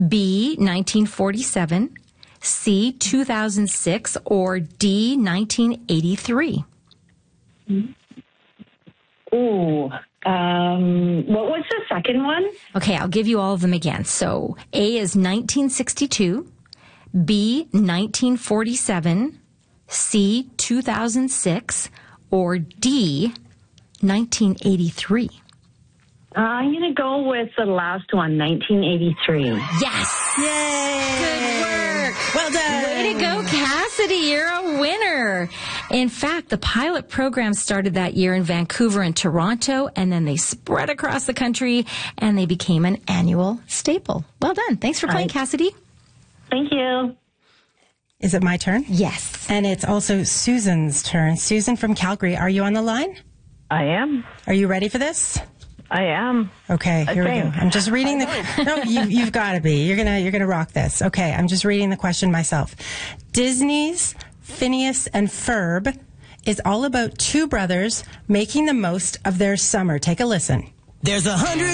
B, 1947, C, 2006, or D, 1983? Ooh. What was the second one? Okay, I'll give you all of them again. So A is 1962, B, 1947, C, 2006, or D, 1983? I'm going to go with the last one, 1983. Yes! Yay! Good work! Well done! Way to go, Cassidy! You're a winner! In fact, the pilot program started that year in Vancouver and Toronto, and then they spread across the country, and they became an annual staple. Well done. Thanks for playing, Cassidy. Thank you. Is it my turn? Yes. And it's also Susan's turn. Susan from Calgary, are you on the line? I am. Are you ready for this? I am. Okay, here we go. I'm just reading the. No, you've got to be. You're gonna rock this. Okay, I'm just reading the question myself. Disney's Phineas and Ferb is all about two brothers making the most of their summer. Take a listen. There's 100